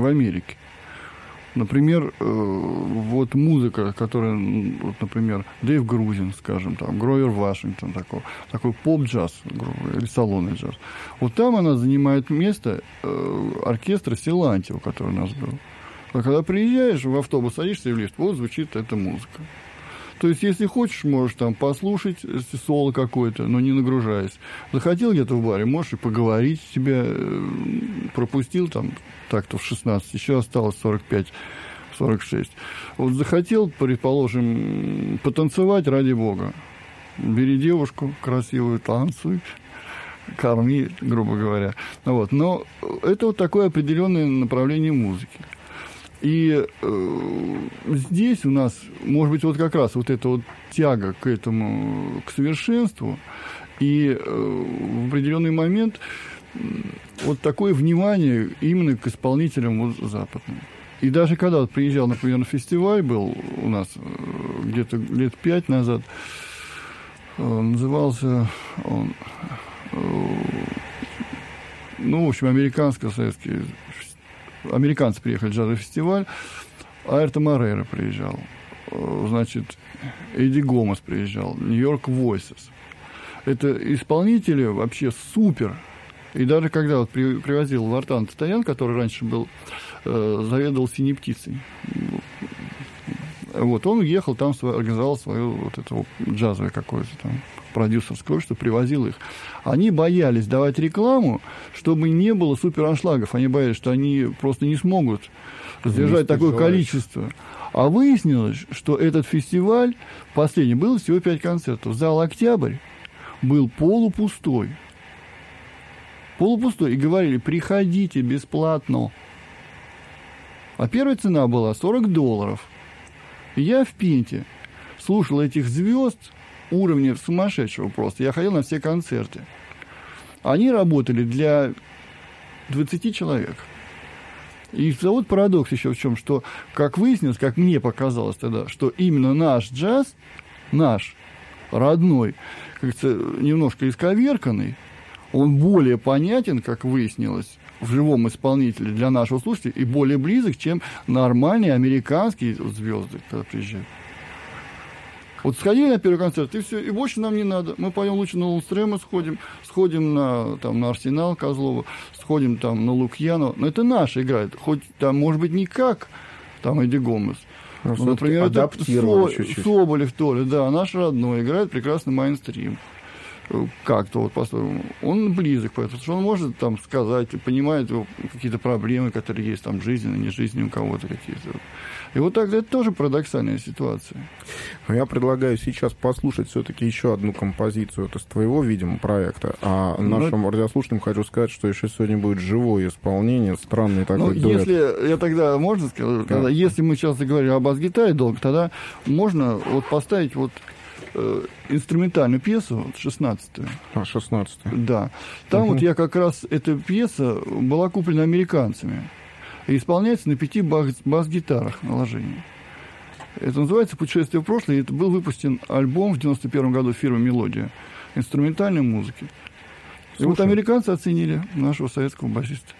Америке. Например, вот музыка, которая, вот, например, Дэйв Грузин, скажем, там, Гровер Вашингтон, такой поп-джаз, или салонный джаз. Вот там она занимает место оркестра Силантьева, который у нас был. А когда приезжаешь, в автобус садишься и в лифт, вот звучит эта музыка. То есть, если хочешь, можешь там послушать соло какое-то, но не нагружаясь. Захотел где-то в баре, можешь и поговорить, тебя пропустил там так-то в 16, еще осталось 45-46. Вот захотел, предположим, потанцевать, ради бога. Бери девушку красивую, танцуй, корми, грубо говоря. Вот. Но это вот такое определенное направление музыки. И здесь у нас, может быть, вот как раз вот эта вот тяга к этому, к совершенству, и в определенный момент вот такое внимание именно к исполнителям вот западным. И даже когда вот приезжал, например, на фестиваль, был у нас где-то лет 5 назад, назывался он, ну, в общем, американско-советский, американцы приехали в джазовый фестиваль, Айрто Морейра приезжал, значит, Эдди Гомес приезжал, Нью-Йорк Voices. Это исполнители вообще супер. И даже когда вот привозил Вартан Татарян, который раньше был, заведовал «Синей птицей», вот, он ехал там, организовал свое вот это вот джазовое какое-то там продюсерское общество, привозил их. Они боялись давать рекламу, чтобы не было супераншлагов. Они боялись, что они просто не смогут сдержать такое количество. А выяснилось, что этот фестиваль, последний, был всего 5 концертов. Зал «Октябрь» был полупустой. Полупустой. И говорили, приходите бесплатно. А первая цена была $40. И я в Пенте слушал этих звезд уровня сумасшедшего просто. Я ходил на все концерты. Они работали для 20 человек. И вот парадокс еще в чем, что, как выяснилось, как мне показалось тогда, что именно наш джаз, наш родной, как-то немножко исковерканный, он более понятен, как выяснилось, в живом исполнителе для нашего слушателя и более близок, чем нормальные американские звезды, когда приезжают. Вот сходили на первый концерт, и все, и больше нам не надо. Мы пойдем лучше на Лунстрема сходим на, там, на Арсенал Козлова, сходим там на Лукьянова. Но это наш играет. Хоть там, может быть, не как там Эдди Гомес. Но, например, это Соболев Толя, да, наш родной, играет прекрасно мейнстрим. Как-то вот по-своему. Он близок, потому что он может там сказать, понимает какие-то проблемы, которые есть там жизненные, не жизненные у кого-то какие-то. И вот так это тоже парадоксальная ситуация. Я предлагаю сейчас послушать все-таки еще одну композицию из твоего, видимо, проекта. А нашим радиослушателям хочу сказать, что еще сегодня будет живое исполнение, странный такой дуэт. Если я тогда, можно сказать, да. Если мы сейчас заговорим о бас-гитаре долго, тогда можно вот поставить вот инструментальную пьесу, 16-ю. 16-ю. Да. Там вот я как раз, эта пьеса была куплена американцами. И исполняется на 5 бас-гитарах наложений. Это называется «Путешествие в прошлое». И это был выпущен альбом в 91 году фирмы «Мелодия» инструментальной музыки. И вот американцы оценили нашего советского басиста.